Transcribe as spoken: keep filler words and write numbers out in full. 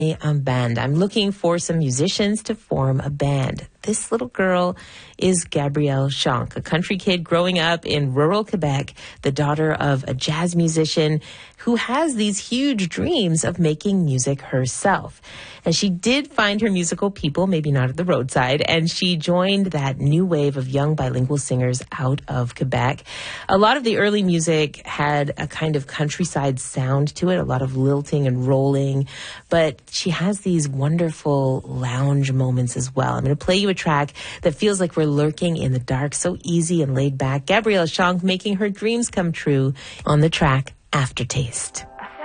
a band. I'm looking for some musicians to form a band. This little girl is Gabrielle Schank, a country kid growing up in rural Quebec, the daughter of a jazz musician who has these huge dreams of making music herself. And she did find her musical people, maybe not at the roadside, and she joined that new wave of young bilingual singers out of Quebec. A lot of the early music had a kind of countryside sound to it, a lot of lilting and rolling, but she has these wonderful lounge moments as well. I'm going to play you a track that feels like we're lurking in the dark, so easy and laid back. Gabrielle Schank making her dreams come true on the track Aftertaste.